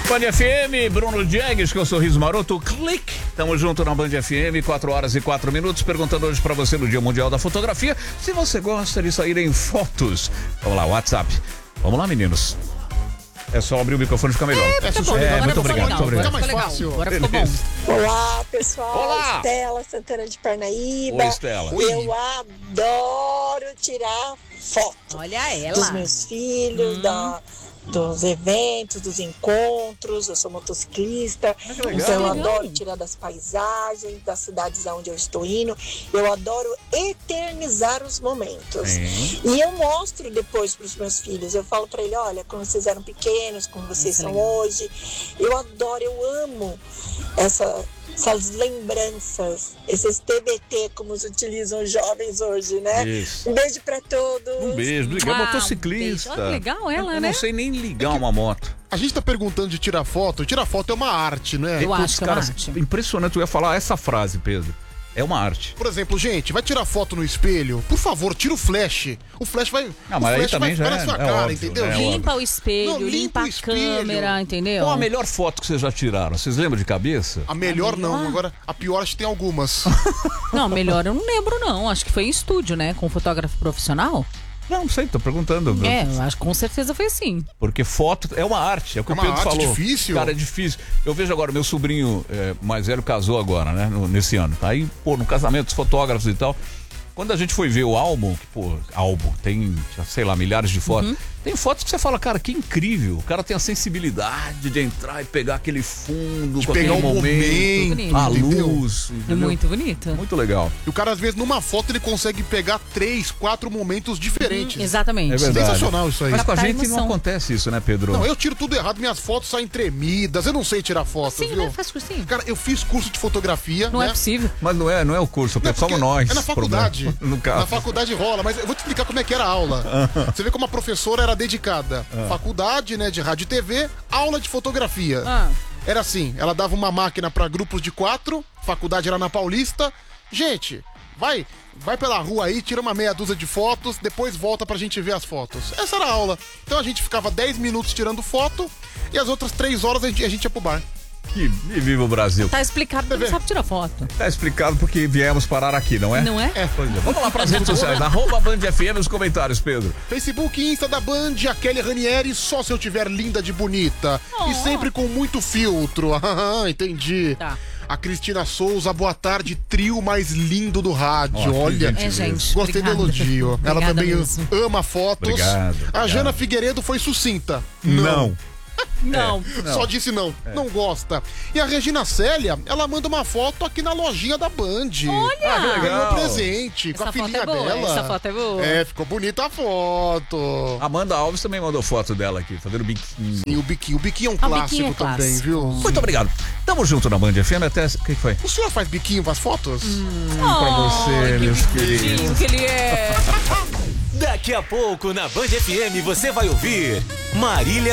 Band FM, Bruno Diegues, com o sorriso maroto, clique. Tamo junto na Band FM, 4h04. Perguntando hoje pra você no Dia Mundial da Fotografia, se você gosta de sair em fotos. Vamos lá, WhatsApp. Vamos lá, meninos. É só abrir o microfone e ficar melhor. Muito obrigado. Muito obrigado. Fica mais fácil. Agora ficou bom. Olá, pessoal. Olá. Estela Santana de Parnaíba. Oi, Estela. Eu adoro tirar foto. Olha ela. Dos meus filhos, dos eventos, dos encontros. Eu sou motociclista, então eu adoro tirar das paisagens, das cidades onde eu estou indo. Eu adoro eternizar os momentos. E eu mostro depois para os meus filhos. Eu falo para ele, olha, quando vocês eram pequenos, como vocês são hoje. Eu adoro, eu amo essas lembranças, esses TBT, como os utilizam os jovens hoje, né? Isso. Um beijo pra todos. Um beijo. Ligar motociclista. Olha, legal ela, eu né? não sei nem ligar uma moto. A gente tá perguntando de tirar foto. Tirar foto é uma arte, né? Eu acho que é uma Cara, arte. impressionante. Eu ia falar essa frase, Pedro. É uma arte. Por exemplo, gente, vai tirar foto no espelho? Por favor, tira o flash. O flash vai. Não, mas aí também já ficar na sua cara, óbvio, entendeu? né? gente? Limpa o espelho, Não, limpa limpa o a espelho. câmera, entendeu? Qual a melhor foto que vocês já tiraram? Vocês lembram de cabeça? A melhor não, agora a pior acho que tem algumas. Não, melhor eu não lembro, não. Acho que foi em estúdio, né? Com fotógrafo profissional. Não sei, tô perguntando. Eu acho que com certeza foi assim. Porque foto é uma arte, é o que É o uma Pedro arte falou. difícil. Cara, é difícil. Eu vejo agora, meu sobrinho mais velho casou agora, né? Nesse ano. Aí, no casamento dos fotógrafos e tal. Quando a gente foi ver o álbum, álbum, tem, sei lá, milhares de fotos. Tem fotos que você fala, cara, que incrível. O cara tem a sensibilidade de entrar e pegar aquele fundo, com pegar aquele um momento, a entendeu? luz. É Entendeu? muito bonito. Muito legal. E o cara, às vezes, numa foto, ele consegue pegar 3, 4 momentos diferentes. Exatamente. É verdade. Sensacional isso aí. Mas com a Captar gente não emoção. acontece isso, né, Pedro? Não, eu tiro tudo errado, minhas fotos saem tremidas, eu não sei tirar fotos, Sim, viu? né? Faz cursinho. Cara, eu fiz curso de fotografia, Não né? é possível. Mas não é o curso, Não, Pedro, somos porque nós. É na faculdade. Problema, no caso. Na faculdade rola, mas eu vou te explicar como é que era a aula. Você vê como a professora era dedicada. Faculdade, né, de rádio e TV, aula de fotografia. Era assim, ela dava uma máquina pra grupos de 4, faculdade era na Paulista. Gente, vai pela rua aí, tira uma meia dúzia de fotos, depois volta pra gente ver as fotos. Essa era a aula. Então a gente ficava 10 minutos tirando foto e as outras 3 horas a gente ia pro bar. E viva o Brasil. Tá explicado que não sabe tirar foto. Tá explicado porque viemos parar aqui, não é? Não é? Pois é. Vamos lá pras redes sociais. @Band FM nos comentários, Pedro. Facebook e Insta da Band, a Kelly Ranieri, só se eu tiver linda de bonita. E sempre com muito filtro. Entendi. Tá. A Cristina Souza, boa tarde, trio mais lindo do rádio. Ó, Olha, que gente. gostei do Obrigada. elogio. Ela Obrigada também mesmo. ama fotos. Obrigado, A Jana Figueiredo foi sucinta. Não. Não. Só disse não. Não gosta. E a Regina Célia, ela manda uma foto aqui na lojinha da Band. Olha! que legal. Ganhou presente com a Essa foto filhinha é boa, dela. essa foto é boa. É, ficou bonita a foto. Amanda Alves também mandou foto dela aqui, fazendo biquinho. E o biquinho. O biquinho é um biquinho clássico é também, clássico. viu? Muito obrigado. Tamo junto na Band FM até... O que foi? O senhor faz biquinho com as fotos? Pra você, meus queridos. Bichinho que ele é. Daqui a pouco na Band FM você vai ouvir Marília